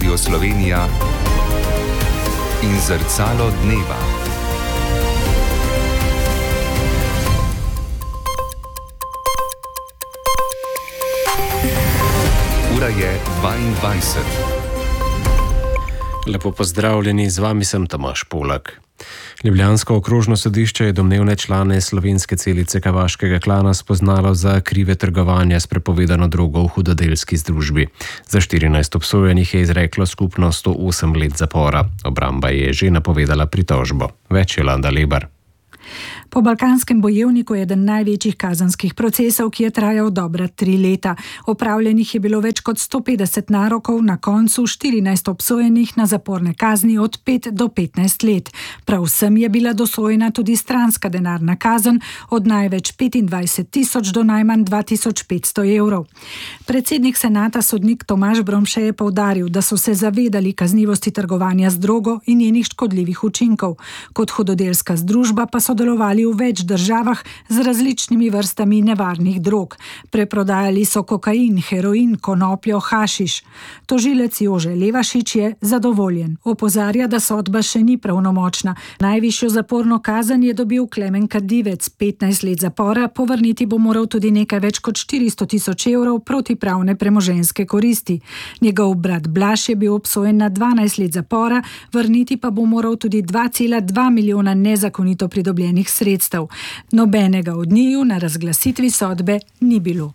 Radio Slovenija in Zrcalo dneva. Ura je 22. Lepo pozdravljeni, z vami sem Tomaž Polak. Ljubljansko okrožno sodišče je domnevne člane slovenske celice kavaškega klana spoznalo za krive trgovanja s prepovedano drogo v hudodelski združbi. Za 14 obsojenih je izreklo skupno 108 let zapora. Obramba je že napovedala pritožbo. Več je Landa Lebar. Po balkanskem bojevniku je eden največjih kazenskih procesov, ki je trajal dobra 3 leta. Opravljenih je bilo več kot 150 narokov, na koncu 14 obsojenih na zaporne kazni od 5 do 15 let. Prav vsem je bila dosojena tudi stranska denarna kazen od največ 25.000 do najmanj 2.500 evrov. Predsednik senata sodnik Tomaž Bromše je poudaril, da so se zavedali kaznivosti trgovanja z drogo in njenih škodljivih učinkov. Kot hudodelska združba pa so delovali v več državah z različnimi vrstami nevarnih drog. Preprodajali so kokain, heroin, konopljo, hašiš. Tožilec Jože Levašič je zadovoljen. Opozarja, da sodba še ni pravnomočna. Najvišjo zaporno kazen je dobil Klemen Kadivec, 15 let zapora, povrniti bo moral tudi nekaj več kot 400.000 evrov protipravne premoženjske koristi. Njegov brat Blaž je bil obsojen na 12 let zapora, vrniti pa bo moral tudi 2,2 milijona nezakonito pridobljenih sredstev. Nobenega od njiju na razglasitvi sodbe ni bilo.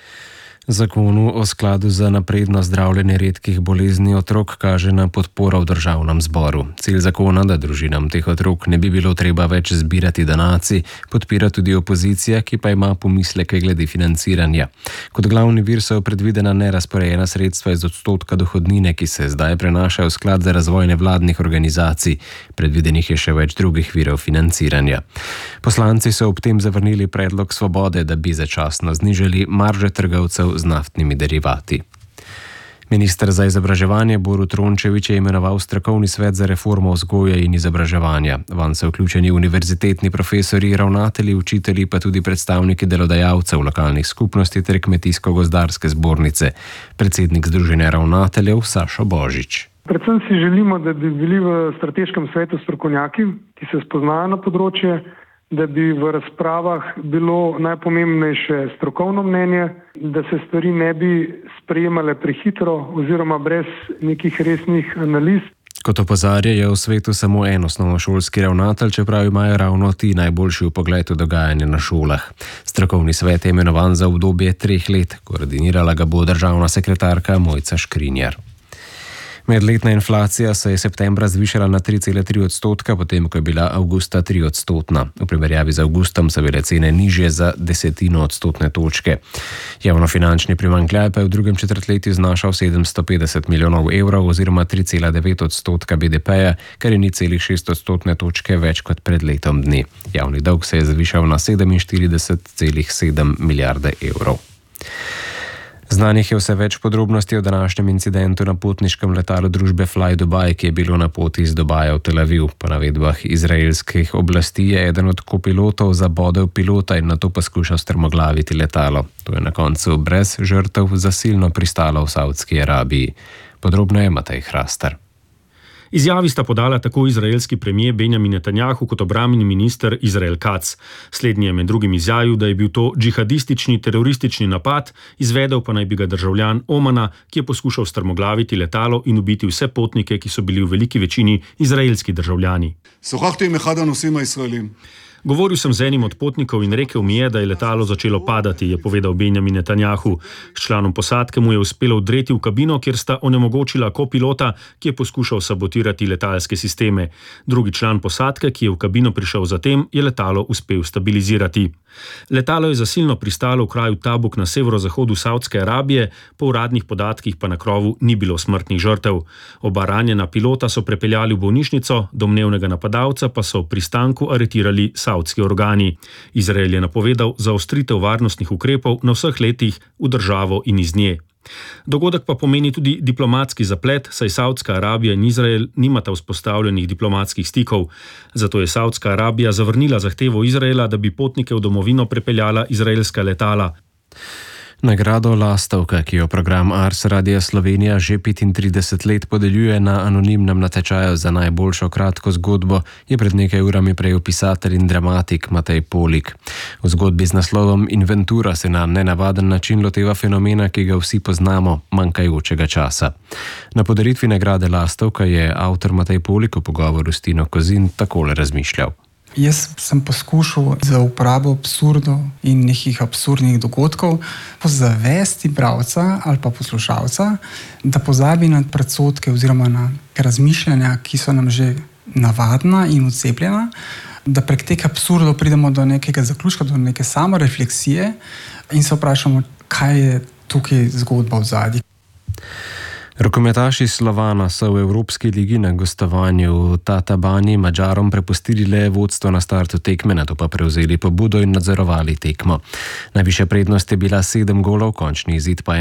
Zakonu o skladu za napredno zdravljenje redkih bolezni otrok kaže na podporo v državnem zboru. Cilj zakona, da družinam teh otrok ne bi bilo treba več zbirati donacij, podpira tudi opozicija, ki pa ima pomisleke glede financiranja. Kot glavni vir so predvidena nerazporejena sredstva iz odstotka dohodnine, ki se zdaj prenašajo v sklad za razvoj nevladnih organizacij. Predvidenih je še več drugih virov financiranja. Poslanci so ob tem zavrnili predlog Svobode, da bi začasno znižali marže trgovcev z naftnimi derivati. Minister za izobraževanje Borut Rončević je imenoval strokovni svet za reformo vzgoje in izobraževanja. Vanj so vključeni univerzitetni profesorji, ravnatelji, učitelji, pa tudi predstavniki delodajalcev, lokalnih skupnosti ter Kmetijsko-gozdarske zbornice. Predsednik Združenja ravnateljev Sašo Božič. Predvsem si želimo, da bi bili v strateškem svetu strokovnjaki, ki se spoznajo na področje, da bi v razpravah bilo najpomembnejše strokovno mnenje, da se stvari ne bi sprejemale prehitro oziroma brez nekih resnih analiz. Kot opozarja, je v svetu samo en osnovnošolski ravnatelj, čeprav imajo ravno ti najboljši vpogled v dogajanje na šolah. Strokovni svet je imenovan za obdobje 3 let, koordinirala ga bo državna sekretarka Mojca Škrinjar. Medletna inflacija se je septembra zvišala na 3,3 odstotka, potem ko je bila avgusta 3 odstotna. V primerjavi z avgustom so bile cene nižje za 10 odstotne točke. Javnofinančni primanjkljaj pa je v drugem četrtletju znašal 750 milijonov evrov oziroma 3,9 odstotka BDP-ja, kar je 0,6 odstotne točke več kot pred letom dni. Javni dolg se je zvišal na 47,7 milijarde evrov. Znanih je vse več podrobnosti o današnjem incidentu na potniškem letalu družbe Fly Dubai, ki je bilo na poti iz Dubaja v Tel Aviv. Po navedbah izraelskih oblasti je eden od kopilotov zabodel pilota in nato poskušal strmoglaviti letalo. To je na koncu brez žrtev zasilno pristalo v Saudski Arabiji. Podrobneje Matej Hrastar. Izjavi sta podala tako izraelski premier Benjamin Netanjahu kot obrambni minister Izrael Katz. Slednji je med drugim izjavil, da je bil to džihadistični teroristični napad, izvedel pa naj bi ga državljan Omana, ki je poskušal strmoglaviti letalo in ubiti vse potnike, ki so bili v veliki večini izraelski državljani. Govoril sem z enim od potnikov in rekel mi je, da je letalo začelo padati, je povedal Benjamin Netanjahu. S članom posadke mu je uspelo vdreti v kabino, kjer sta onemogočila kopilota, ki je poskušal sabotirati letalske sisteme. Drugi član posadke, ki je v kabino prišel zatem, je letalo uspel stabilizirati. Letalo je zasilno pristalo v kraju Tabuk na severozahodu Saudske Arabije, po uradnih podatkih pa na krovu ni bilo smrtnih žrtev. Oba ranjena pilota so prepeljali v bolnišnico, domnevnega napadalca pa so v pristanku aretirali saudski organi. Izrael je napovedal zaostritev varnostnih ukrepov na vseh letih v državo in iz nje. Dogodek pa pomeni tudi diplomatski zaplet, saj Saudska Arabija in Izrael nimata vzpostavljenih diplomatskih stikov. Zato je Saudska Arabija zavrnila zahtevo Izraela, da bi potnike v domovino prepeljala izraelska letala. Nagrado Lastovka, ki jo program Ars Radia Slovenija že 35 let podeljuje na anonimnem natečaju za najboljšo kratko zgodbo, je pred nekaj urami prejel pisatelj in dramatik Matej Polik. V zgodbi z naslovom Inventura se na nenavaden način loteva fenomena, ki ga vsi poznamo, manjkajočega časa. Na podelitvi nagrade Lastovka je avtor Matej Polik v pogovoru s Tino Kozin takole razmišljal. Jaz sem poskušal za uporabo absurdov in nekih absurdnih dogodkov pozavesti bralca ali pa poslušalca, da pozabi na predsodke oziroma na razmišljanja, ki so nam že navadna in odcepljena, da prek teh absurdov pridemo do nekega zaključka, do neke samorefleksije in se vprašamo, kaj je tukaj zgodba v zadnji. Rokometaši Slovana so v Evropski ligi na gostovanju v Tatabani Madžarom prepustili le vodstvo na startu tekme, nato pa prevzeli pobudo in nadzorovali tekmo. Najvišja prednost je bila 7 golov, končni izid pa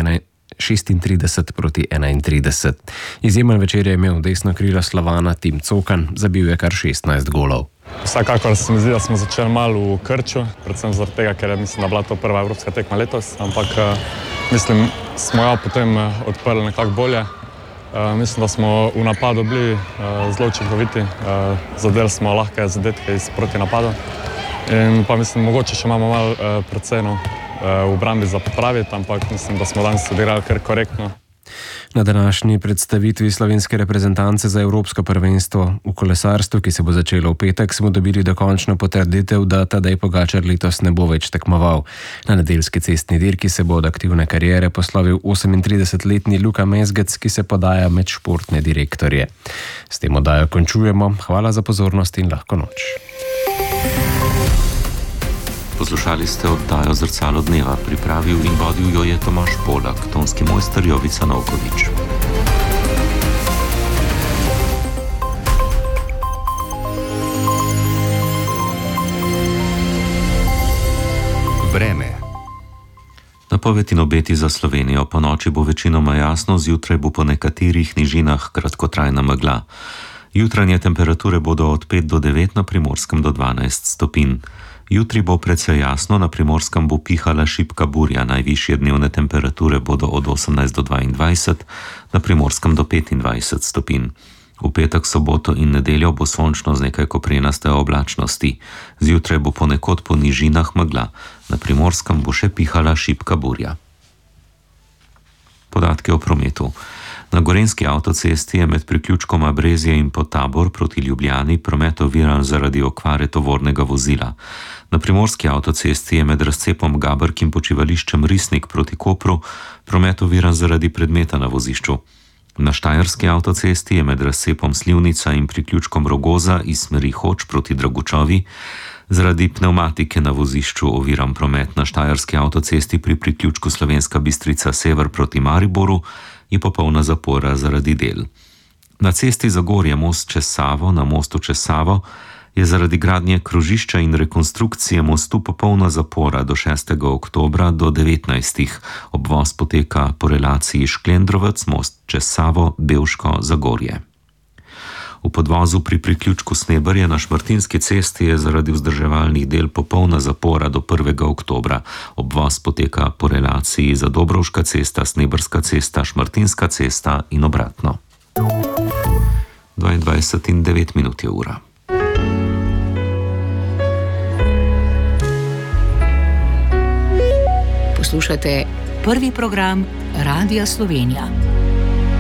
36-31. Izjemen večer je imel desno krilo Slovana Tim Cokan, zabil je kar 16 golov. Vsekakor se mi zdi, da smo začeli malo v krču, predvsem zaradi tega, ker mislim, da bila to prva evropska tekma letos, ampak mislim, smo jo potem odprli nekako bolje. Mislim, da smo v napadu bili zelo učinkoviti, zadeli smo lahke zadetke iz protinapadu in pa mislim, mogoče še imamo malo precej v obrambi za popraviti, ampak mislim, da smo danes odigrali kar korektno. Na današnji predstavitvi slovenske reprezentance za Evropsko prvenstvo v kolesarstvu, ki se bo začelo v petek, smo dobili dokončno potrditev, da Tadej Pogačar letos ne bo več tekmoval. Na nedeljski cestni dirki se bo od aktivne kariere poslovil 38-letni Luka Mezgec, ki se podaja med športne direktorje. S tem oddajo končujemo. Hvala za pozornost in lahko noč. Poslušali ste oddajo Zrcalo dneva, pripravil in vodil jo je Tomaž Polak, tonski mojster Jovica Novkovič. Vreme. Napoved in obeti za Slovenijo. Po noči bo večinoma jasno, zjutraj bo po nekaterih nižinah kratkotrajna megla. Jutranje temperature bodo od 5 do 9, na Primorskem do 12 stopinj. Jutri bo precej jasno, na Primorskem bo pihala šibka burja, najvišje dnevne temperature bodo od 18 do 22, na Primorskem do 25 stopinj. V petek, soboto in nedeljo bo sončno z nekaj koprenaste oblačnosti. Zjutraj bo ponekod po nižinah megla, na Primorskem bo še pihala šibka burja. Podatke o prometu. Na Gorenjski avtocesti je med priključkoma Brezje in Potabor proti Ljubljani promet oviran zaradi okvare tovornega vozila. Na Primorski avtocesti je med razcepom Gabrk in počivališčem Risnik proti Kopru promet oviran zaradi predmeta na vozišču. Na Štajerski avtocesti je med razcepom Slivnica in priključkom Rogoza iz smeri Hoč proti Dragučovi zaradi pnevmatike na vozišču oviran promet. Na Štajerski avtocesti pri priključku Slovenska Bistrica Sever proti Mariboru je popolna zapora zaradi del. Na cesti Zagorje most čez Savo, na mostu čez Savo, je zaradi gradnje krožišča in rekonstrukcije mostu popolna zapora do 6. oktobra do 19. Obvoz poteka po relaciji Šklendrovec, most čez Savo, Bevško, Zagorje. V podvozu pri priključku Sneberje na Šmartinski cesti je zaradi vzdrževalnih del popolna zapora do 1. oktobra. Obvoz poteka po relaciji Zadobrovška cesta, Sneberska cesta, Šmartinska cesta in obratno. 22:09 je ura. Poslušate prvi program Radia Slovenija.